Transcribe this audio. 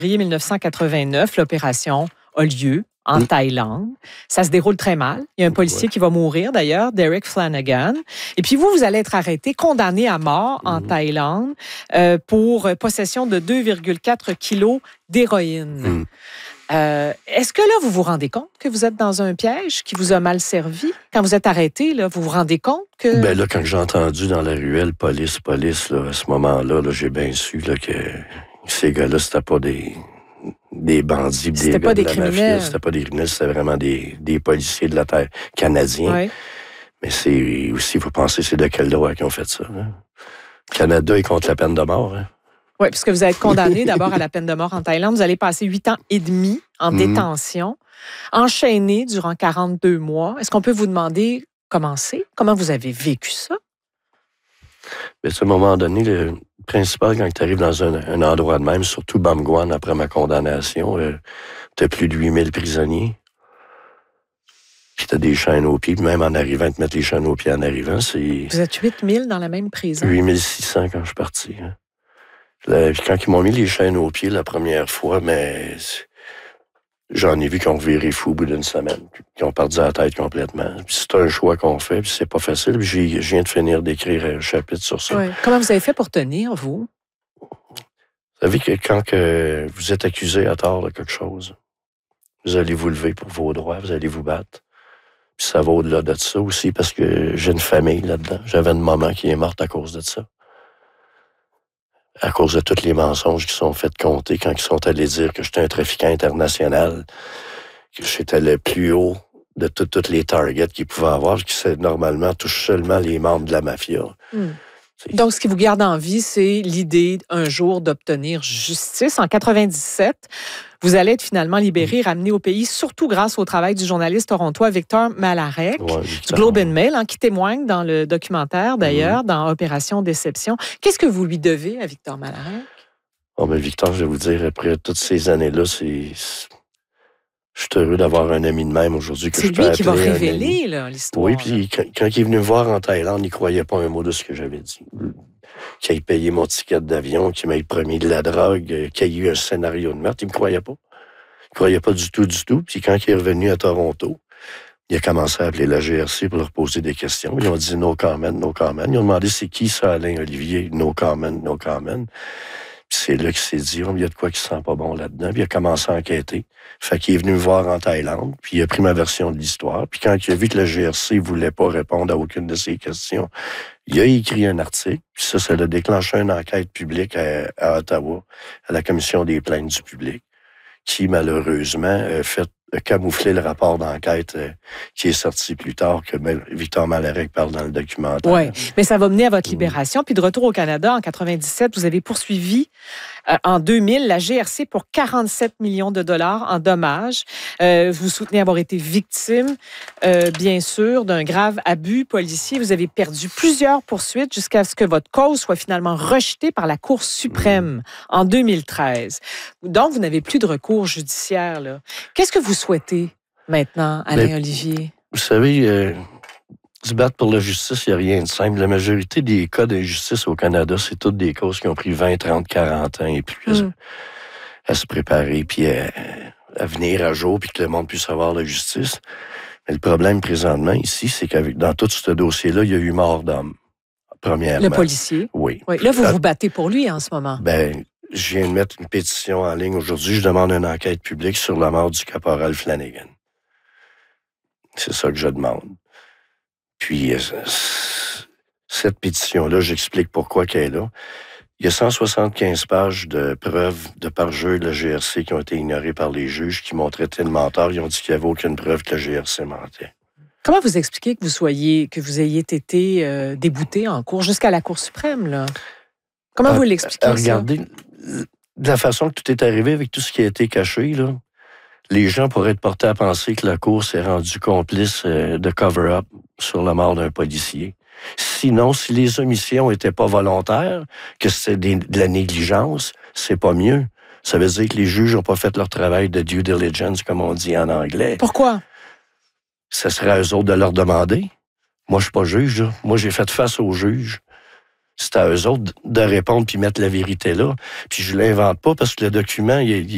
février 1989, l'opération a lieu en Thaïlande. Ça se déroule très mal. Il y a un policier qui va mourir, d'ailleurs, Derek Flanagan. Et puis vous allez être arrêté, condamné à mort en Thaïlande pour possession de 2,4 kilos d'héroïne. Est-ce que là, vous vous rendez compte que vous êtes dans un piège qui vous a mal servi? Quand vous êtes arrêté, là, vous vous rendez compte que... Ben là, quand j'ai entendu dans la ruelle « police », là, à ce moment-là, là, j'ai bien su là, que ces gars-là, c'était pas des bandits, des gars de la mafia, c'était pas des criminels, c'était vraiment des policiers de la terre canadiens. Oui. Mais c'est aussi, il faut penser, c'est de quel droit qu'ils ont fait ça. Hein? Le Canada est contre la peine de mort. Hein? Oui, puisque vous êtes condamné d'abord à la peine de mort en Thaïlande. Vous allez passer 8 ans et demi en détention, enchaîné durant 42 mois. Est-ce qu'on peut vous demander comment c'est? Comment vous avez vécu ça? Bien, à un moment donné, le principal, quand tu arrives dans un endroit de même, surtout Bamguan, après ma condamnation, tu as plus de 8000 prisonniers. Puis tu as des chaînes aux pieds. Puis même en arrivant, te mettre les chaînes aux pieds en arrivant, c'est... Vous êtes 8000 dans la même prison? 8600 quand je suis parti. Hein. Là, puis quand ils m'ont mis les chaînes aux pieds la première fois, mais j'en ai vu qui ont viré fou au bout d'une semaine, qui ont perdu la tête complètement. Puis c'est un choix qu'on fait, puis c'est pas facile. Puis je viens de finir d'écrire un chapitre sur ça. Oui. Comment vous avez fait pour tenir, vous? Vous savez que quand vous êtes accusé à tort de quelque chose, vous allez vous lever pour vos droits, vous allez vous battre. Puis ça va au-delà de ça aussi, parce que j'ai une famille là-dedans. J'avais une maman qui est morte à cause de ça. À cause de tous les mensonges qui sont faits compter quand ils sont allés dire que j'étais un trafiquant international, que j'étais le plus haut de tous les targets qu'ils pouvaient avoir, qui normalement touchent seulement les membres de la mafia. Donc, ce qui vous garde en vie, c'est l'idée un jour d'obtenir justice. En 97, vous allez être finalement libéré, ramené au pays, surtout grâce au travail du journaliste torontois Victor Malarek, du Globe and Mail, qui témoigne dans le documentaire, d'ailleurs, dans Opération Déception. Qu'est-ce que vous lui devez à Victor Malarek? Oh, mais Victor, je vais vous dire, après toutes ces années-là, je suis heureux d'avoir un ami de même aujourd'hui que je peux appeler. C'est lui qui va révéler l'histoire. Oui, puis quand il est venu me voir en Thaïlande, il ne croyait pas un mot de ce que j'avais dit. Qu'il ait payé mon ticket d'avion, qu'il m'ait promis de la drogue, qu'il y ait eu un scénario de meurtre, il ne me croyait pas. Il ne croyait pas du tout. Puis quand il est revenu à Toronto, il a commencé à appeler la GRC pour leur poser des questions. Ils ont dit « no comment, no comment ». Ils ont demandé « c'est qui ça, Alain Olivier ?»« No comment, no comment ». Puis c'est là qu'il s'est dit, il y a de quoi qui sent pas bon là-dedans. Puis il a commencé à enquêter. Fait qu'il est venu me voir en Thaïlande, puis il a pris ma version de l'histoire. Puis quand il a vu que la GRC voulait pas répondre à aucune de ses questions, il a écrit un article. Puis ça a déclenché une enquête publique à Ottawa, à la Commission des plaintes du public, qui malheureusement a camouflé le rapport d'enquête qui est sorti plus tard, que Victor Malarek parle dans le documentaire. Oui, mais ça va mener à votre libération. Puis de retour au Canada, en 97, vous avez poursuivi en 2000 la GRC pour 47 millions de dollars en dommages. Vous soutenez avoir été victime, bien sûr, d'un grave abus policier. Vous avez perdu plusieurs poursuites jusqu'à ce que votre cause soit finalement rejetée par la Cour suprême en 2013. Donc, vous n'avez plus de recours judiciaire, là. Qu'est-ce que vous souhaitez maintenant, Alain Olivier? Vous savez, se battre pour la justice, il n'y a rien de simple. La majorité des cas d'injustice au Canada, c'est toutes des causes qui ont pris 20, 30, 40 ans et plus à se préparer, puis à venir à jour, puis que le monde puisse avoir la justice. Mais le problème présentement ici, c'est qu'avec dans tout ce dossier-là, il y a eu mort d'homme, premièrement. Le policier? Oui. Là, vous vous battez pour lui en ce moment. Je viens de mettre une pétition en ligne aujourd'hui. Je demande une enquête publique sur la mort du caporal Flanagan. C'est ça que je demande. Puis, cette pétition-là, j'explique pourquoi qu'elle est là. Il y a 175 pages de preuves de parjure de la GRC qui ont été ignorées par les juges, qui m'ont traité de menteur. Ils ont dit qu'il n'y avait aucune preuve que la GRC mentait. Comment vous expliquez que vous ayez été débouté en cours jusqu'à la Cour suprême, là? Comment vous l'expliquez, ça? Regardez, de la façon que tout est arrivé, avec tout ce qui a été caché, là, les gens pourraient être portés à penser que la Cour s'est rendue complice de cover-up sur la mort d'un policier. Sinon, si les omissions n'étaient pas volontaires, que c'était de la négligence, c'est pas mieux. Ça veut dire que les juges n'ont pas fait leur travail de due diligence, comme on dit en anglais. Pourquoi? Ça serait à eux autres de leur demander. Moi, je suis pas juge, là. Moi, j'ai fait face aux juges. C'est à eux autres de répondre puis mettre la vérité là. Puis je l'invente pas parce que le document,